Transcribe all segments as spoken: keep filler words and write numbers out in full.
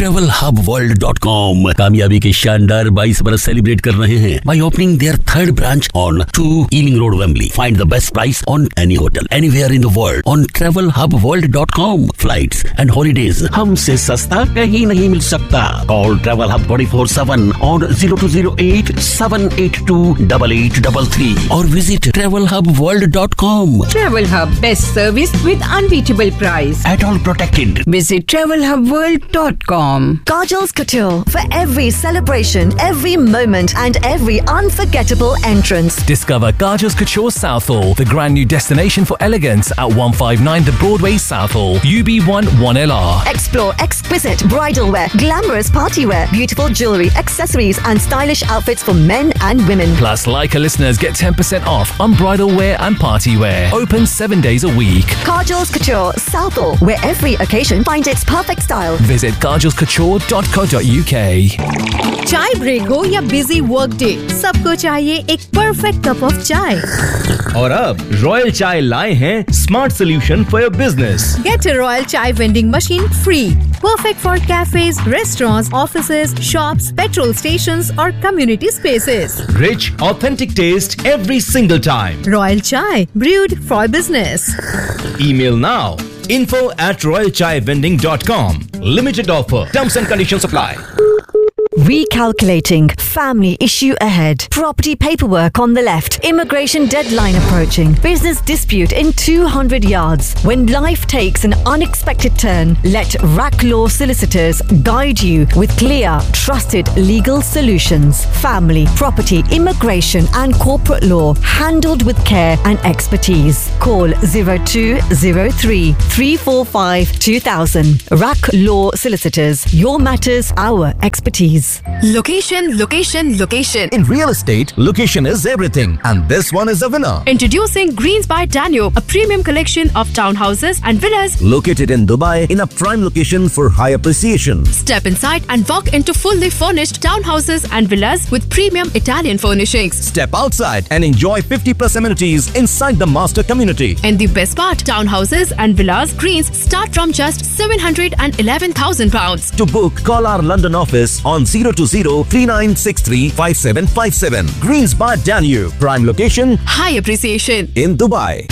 Travel hub world dot com कामयाबी के शानदार बाईस बरस सेलिब्रेट कर रहे हैं by opening their third branch on two Ealing Road, Wembley. Find the best price on any hotel anywhere in the world on travel hub world dot com. Flights and holidays हमसे सस्ता कहीं नहीं मिल सकता. Call Travel Hub twenty-four seven on zero two zero eight seven eight two eight eight three three or visit travel hub world dot com. Travel Hub, best service with unbeatable price. At all protected. Visit travel hub world dot com. Kajal's Couture for every celebration, every moment and every unforgettable entrance. Discover Kajal's Couture Southall, the grand new destination for elegance at one fifty-nine The Broadway Southall, U B one one L R. Explore exquisite bridal wear, glamorous party wear, beautiful jewellery, accessories and stylish outfits for men and women. Plus, Leica listeners get ten percent off on bridal wear and party wear. Open seven days a week. Kajal's Couture Southall, where every occasion finds its perfect style. Visit kajals couture dot co dot U K. चाय break हो या busy work day, सबको चाहिए एक perfect cup of चाय. और अब royal चाय लाए हैं smart solution for your business. Get a Royal Chai vending machine free. Perfect for cafes, restaurants, offices, shops, petrol stations or community spaces. Rich, authentic taste every single time. Royal Chai, brewed for business. Email now. Info at royal chai vending dot com. Limited offer. Terms and conditions apply. Recalculating. Family issue ahead. Property paperwork on the left. Immigration deadline approaching. Business dispute in two hundred yards. When life takes an unexpected turn, let R A C Law Solicitors guide you with clear, trusted legal solutions. Family, property, immigration and corporate law handled with care and expertise. Call zero two zero three three four five two thousand. R A C Law Solicitors. Your matters, our expertise. Location, location, location. In real estate, location is everything, and this one is a winner. Introducing Greens by Danube, a premium collection of townhouses and villas. Located in Dubai, in a prime location for high appreciation. Step inside and walk into fully furnished townhouses and villas with premium Italian furnishings. Step outside and enjoy fifty plus amenities inside the master community. And the best part, townhouses and villas Greens start from just seven hundred eleven thousand pounds. To book, call our London office on zero two zero three nine six three five seven five seven. Greens by Danube, prime location, High appreciation in Dubai.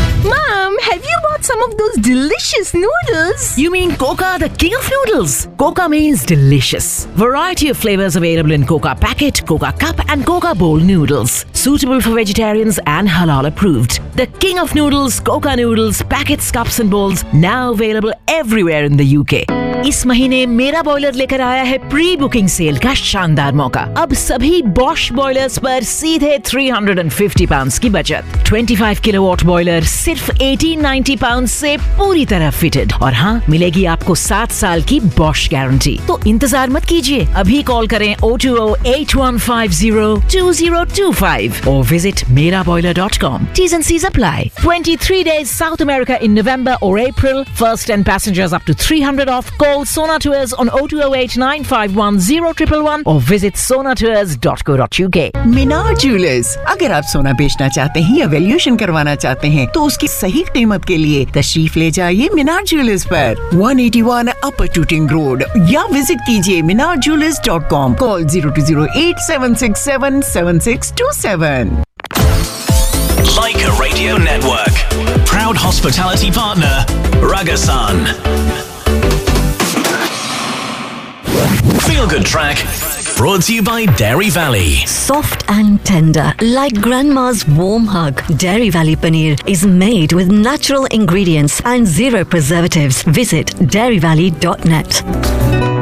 Mom, have you bought some of those delicious noodles? You mean Coca, the king of noodles? Coca means delicious. Variety of flavors available in Coca Packet, Coca Cup and Coca Bowl noodles. Suitable for vegetarians and halal approved. The king of noodles, Coca noodles, packets, cups and bowls now available everywhere in the U K. इस महीने मेरा boiler लेकर आया है pre booking cell का शानदार मौका. अब सभी बॉश बॉयलर्स पर सीधे three hundred fifty पाउंड्स की बचत. twenty-five किलोवाट बॉयलर सिर्फ eighteen ninety पाउंड्स से पूरी तरह फिटेड. और हाँ, मिलेगी आपको सात साल की बॉश गारंटी. तो इंतजार मत कीजिए, अभी कॉल करें oh two oh eight one five zero two zero two five or visit mera boiler dot com. T's and C's apply. twenty-three days South America in November or April. First ten passengers up to three hundred off. Call Sona Tours on oh two oh eight nine five one zero one one one or visit sona tours dot co dot U K. Minar jewellers, अगर आप सोना बेचना चाहते हैं या valuation करवाना चाहते हैं तो उसकी सही कीमत के लिए तशरीफ ले जाइए मीनार ज्वेलर्स पर one eighty-one अपर टूटिंग रोड या विजिट कीजिए मीनार jewellers dot com. Call zero two zero eight seven six seven seven six two seven. Leica Radio Network, proud hospitality partner, Ragasan. Feel Good Track, brought to you by Dairy Valley. Soft and tender, like grandma's warm hug. Dairy Valley Paneer is made with natural ingredients and zero preservatives. Visit dairy valley dot net.